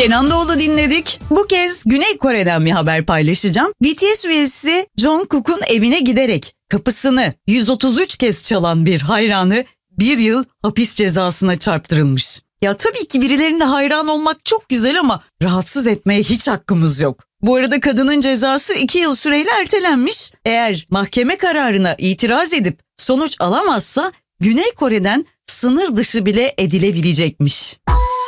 Kenan Doğulu dinledik. Bu kez Güney Kore'den bir haber paylaşacağım. BTS üyesi Jungkook'un evine giderek kapısını 133 kez çalan bir hayranı 1 yıl hapis cezasına çarptırılmış. Ya tabii ki birilerine hayran olmak çok güzel ama rahatsız etmeye hiç hakkımız yok. Bu arada kadının cezası 2 yıl süreyle ertelenmiş. Eğer mahkeme kararına itiraz edip sonuç alamazsa Güney Kore'den sınır dışı bile edilebilecekmiş.